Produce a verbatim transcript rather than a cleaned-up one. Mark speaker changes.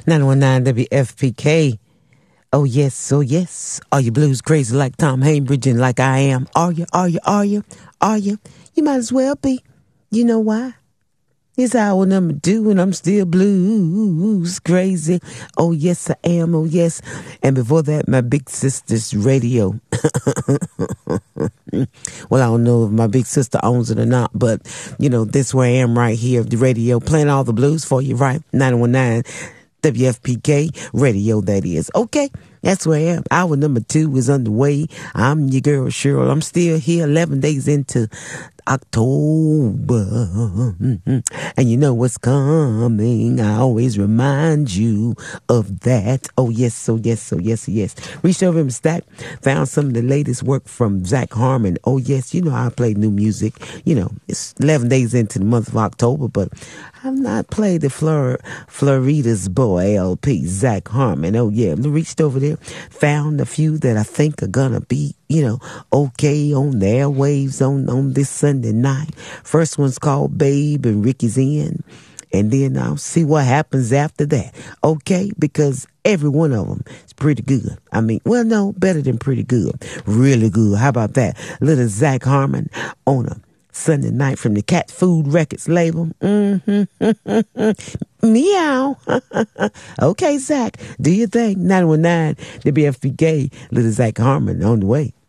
Speaker 1: nine one nine W F P K. Oh, yes, oh, yes. Are you blues crazy like Tom Hainbridge and like I am? Are you, are you, are you, are you? You might as well be. You know why? It's hour number two and I'm still blues crazy. Oh, yes, I am. Oh, yes. And before that, my big sister's radio. Well, I don't know if my big sister owns it or not, but, you know, this where I am right here, the radio, playing all the blues for you, right? nine one nine W F P K radio, that is. Okay, that's where I am. Hour number two is underway. I'm your girl, Cheryl. I'm still here eleven days into October. And you know what's coming. I always remind you of that. Oh, yes, oh, yes, oh, yes, yes. Reached over and stack, found some of the latest work from Zach Harmon. Oh, yes, you know I play new music. You know, it's eleven days into the month of October, but I've not played the Flor- Florida's Boy L P, Zach Harmon. Oh, yeah, reached over there, found a few that I think are gonna be, you know, okay on the airwaves on, on this Sunday night. First one's called Babe and Ricky's In. And then I'll see what happens after that. Okay? Because every one of them is pretty good. I mean, well, no, better than pretty good. Really good. How about that? Little Zach Harmon on a Sunday night from the Cat Food Records label. Mm-hmm. Meow. Okay, Zach, do your thing. nine one nine W F P K, little Zach Harmon on the way.